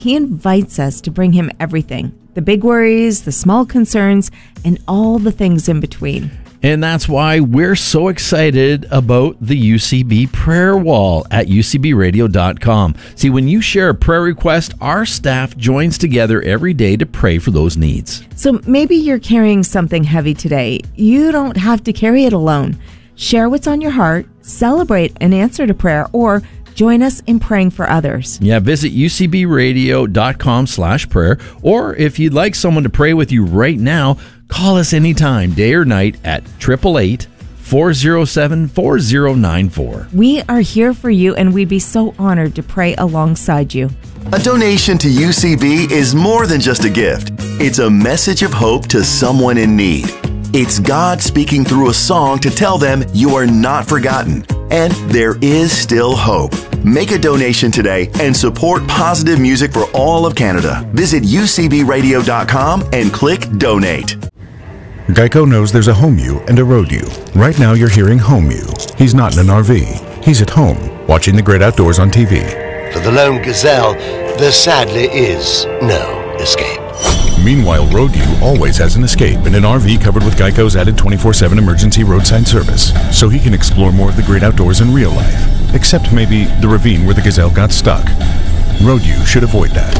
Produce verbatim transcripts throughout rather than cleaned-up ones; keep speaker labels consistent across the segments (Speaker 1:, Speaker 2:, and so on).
Speaker 1: He invites us to bring him everything, the big worries, the small concerns, and all the things in between.
Speaker 2: And that's why we're so excited about the U C B prayer wall at U C B radio dot com. See, when you share a prayer request, our staff joins together every day to pray for those needs.
Speaker 1: So maybe you're carrying something heavy today. You don't have to carry it alone. Share what's on your heart, celebrate an answer to prayer, or join us in praying for others.
Speaker 2: Yeah, visit U C B radio dot com slash prayer, or if you'd like someone to pray with you right now, call us anytime, day or night, at eight eight eight, four oh seven, four oh nine four.
Speaker 1: We are here for you, and we'd be so honored to pray alongside you.
Speaker 3: A donation to U C B is more than just a gift. It's a message of hope to someone in need. It's God speaking through a song to tell them you are not forgotten, and there is still hope. Make a donation today and support positive music for all of Canada. Visit U C B radio dot com and click Donate.
Speaker 4: Geico knows there's a home you and a road you. Right now you're hearing home you. He's not in an R V. He's at home, watching the great outdoors on T V.
Speaker 5: For the lone gazelle, there sadly is no escape.
Speaker 4: Meanwhile, road you always has an escape in an R V covered with Geico's added twenty-four seven emergency roadside service, so he can explore more of the great outdoors in real life. Except maybe the ravine where the gazelle got stuck. Road you should avoid that.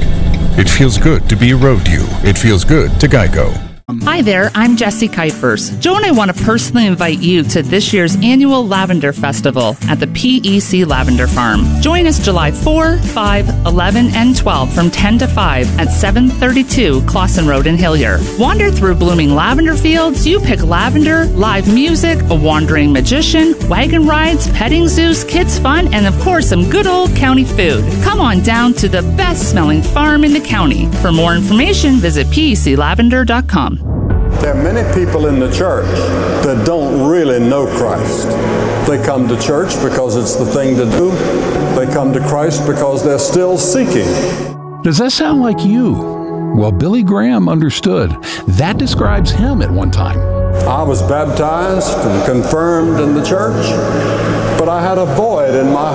Speaker 4: It feels good to be a road you. It feels good to Geico.
Speaker 6: Hi there, I'm Jessie Kuipers. Joe and I want to personally invite you to this year's annual Lavender Festival at the P E C Lavender Farm. Join us July fourth, fifth, eleventh, and twelfth from ten to five at seven thirty-two Clausen Road in Hillier. Wander through blooming lavender fields, you pick lavender, live music, a wandering magician, wagon rides, petting zoos, kids fun, and of course some good old county food. Come on down to the best smelling farm in the county. For more information, visit P E C lavender dot com.
Speaker 7: There are many people in the church that don't really know Christ. They come to church because it's the thing to do. They come to Christ because they're still seeking.
Speaker 8: Does that sound like you? Well, Billy Graham understood. That describes him at one time.
Speaker 7: I was baptized and confirmed in the church, but I had a void in my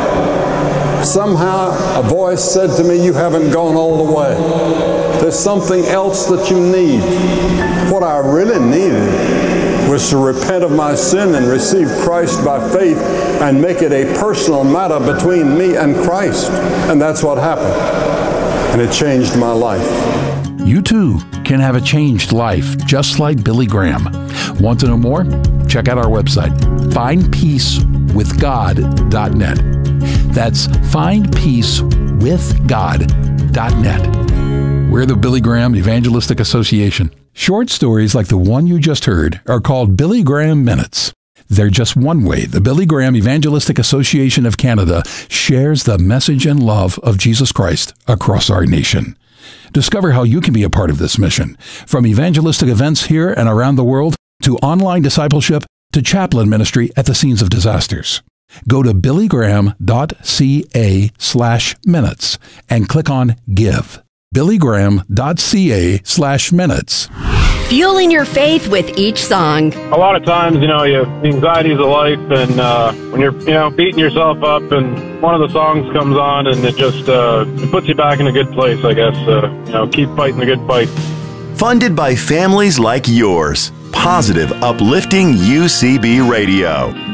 Speaker 7: heart. Somehow a voice said to me, "You haven't gone all the way. There's something else that you need." What I really needed was to repent of my sin and receive Christ by faith and make it a personal matter between me and Christ. And that's what happened. And it changed my life.
Speaker 8: You too can have a changed life, just like Billy Graham. Want to know more? Check out our website, find peace with god dot net. That's find peace with god dot net. We're the Billy Graham Evangelistic Association. Short stories like the one you just heard are called Billy Graham Minutes. They're just one way the Billy Graham Evangelistic Association of Canada shares the message and love of Jesus Christ across our nation. Discover how you can be a part of this mission, from evangelistic events here and around the world to online discipleship to chaplain ministry at the scenes of disasters. Go to billygraham dot c a slash minutes and click on Give. billygraham dot c a slash minutes.
Speaker 9: Fueling your faith with each song.
Speaker 10: A lot of times, you know, you the anxieties of life, and uh, when you're, you know, beating yourself up, and one of the songs comes on, and it just uh, it puts you back in a good place, I guess. Uh, you know, keep fighting the good fight.
Speaker 3: Funded by families like yours. Positive, uplifting U C B Radio.